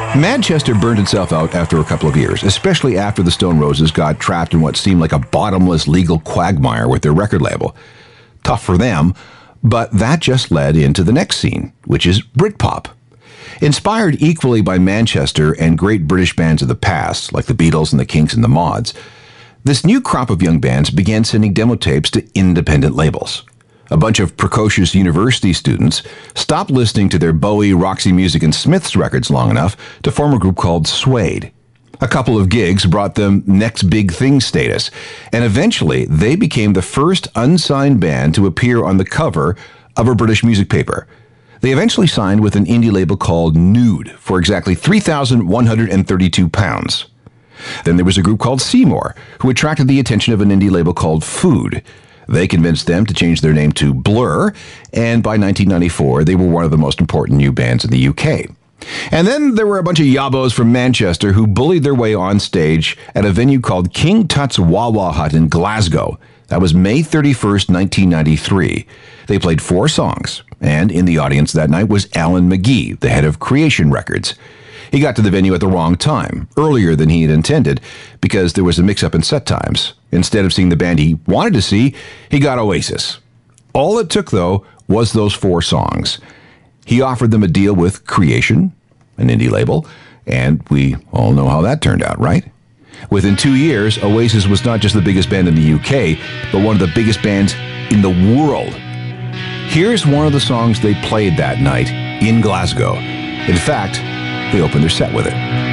Manchester burned itself out after a couple of years, especially after the Stone Roses got trapped in what seemed like a bottomless legal quagmire with their record label. Tough for them, but that just led into the next scene, which is Britpop. Inspired equally by Manchester and great British bands of the past, like the Beatles and the Kinks and the Mods, this new crop of young bands began sending demo tapes to independent labels. A bunch of precocious university students stopped listening to their Bowie, Roxy Music, and Smiths records long enough to form a group called Suede. A couple of gigs brought them next big thing status, and eventually they became the first unsigned band to appear on the cover of a British music paper. They eventually signed with an indie label called Nude for exactly £3,132. Then there was a group called Seymour, who attracted the attention of an indie label called Food. They convinced them to change their name to Blur, and by 1994, they were one of the most important new bands in the UK. And then there were a bunch of yabos from Manchester who bullied their way on stage at a venue called King Tut's Wah-Wah Hut in Glasgow. That was May 31st, 1993. They played 4 songs, and in the audience that night was Alan McGee, the head of Creation Records. He got to the venue at the wrong time, earlier than he had intended, because there was a mix-up in set times. Instead of seeing the band he wanted to see, he got Oasis. All it took, though, was those 4 songs. He offered them a deal with Creation, an indie label, and we all know how that turned out, right? Within 2 years, Oasis was not just the biggest band in the UK, but one of the biggest bands in the world. Here's one of the songs they played that night in Glasgow. In fact, they opened their set with it.